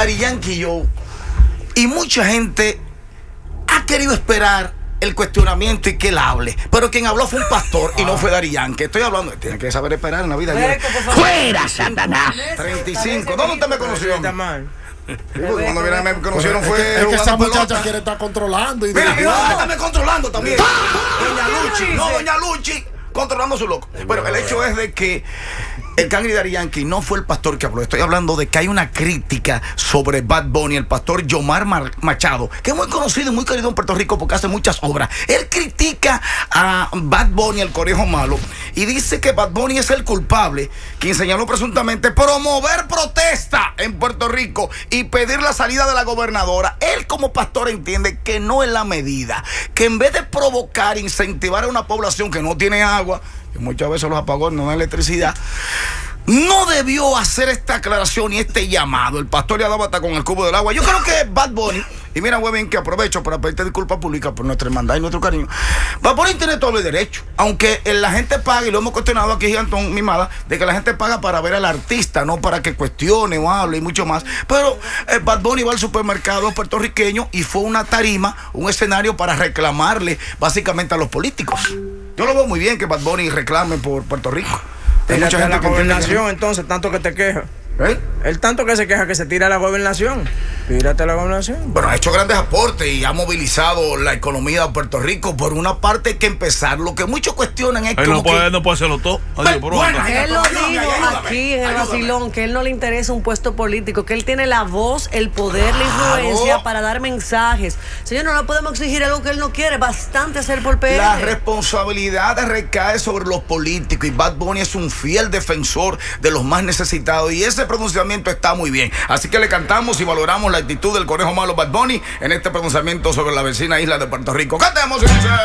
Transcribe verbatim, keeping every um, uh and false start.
Daddy Yankee y yo, y mucha gente ha querido esperar el cuestionamiento y que él hable, pero quien habló fue un pastor y no fue Daddy Yankee. Estoy hablando, tiene que saber esperar en la vida. ¡Fuera, Satanás! treinta y cinco. ¿Dónde usted me conoció? Cuando viene, me conocieron fue. Es que esa muchacha quiere estar controlando. Y mira, mira, estame controlando también. Doña Luchi, no, Doña Luchi, controlando su loco. Pero el hecho es de que el Cangri Daddy Yankee no fue el pastor que habló. Estoy hablando de que hay una crítica sobre Bad Bunny, el pastor Yomar Machado, que es muy conocido y muy querido en Puerto Rico porque hace muchas obras. Él critica a Bad Bunny, el conejo malo, y dice que Bad Bunny es el culpable, quien señaló presuntamente promover protesta en Puerto Rico y pedir la salida de la gobernadora. Él como pastor entiende que no es la medida, que en vez de provocar, incentivar a una población que no tiene agua, que muchas veces los apagones no dan electricidad, no debió hacer esta aclaración y este llamado. El pastor le ha dado hasta con el cubo del agua. Yo creo que Bad Bunny, y mira, Webin, que aprovecho para pedirte disculpas públicas por nuestra hermandad y nuestro cariño. Bad Bunny tiene todo el derecho, aunque la gente paga, y lo hemos cuestionado aquí, Antón Mimada, de que la gente paga para ver al artista, no para que cuestione o hable y mucho más. Pero eh, Bad Bunny va al supermercado puertorriqueño y fue una tarima, un escenario para reclamarle básicamente a los políticos. Yo lo veo muy bien que Bad Bunny reclame por Puerto Rico. Hay mucha gente la gobernación, entonces, tanto que te queja. ¿Eh? El tanto que se queja que se tira la gobernación. Tírate la gobernación. Bueno, ha hecho grandes aportes y ha movilizado la economía de Puerto Rico. Por una parte hay que empezar. Lo que muchos cuestionan es que... No puede, no puede hacerlo todo. Adiós, por bueno, él lo dijo aquí en el vacilón, que él no le interesa un puesto político, que él tiene la voz, el poder, la influencia para dar mensajes. Señor, no le podemos exigir algo que él no quiere. Bastante hacer por P R. La responsabilidad recae sobre los políticos y Bad Bunny es un fiel defensor de los más necesitados y ese pronunciamiento está muy bien. Así que le cantamos y valoramos la actitud del conejo malo Bad Bunny en este pronunciamiento sobre la vecina isla de Puerto Rico. ¡Cantemos!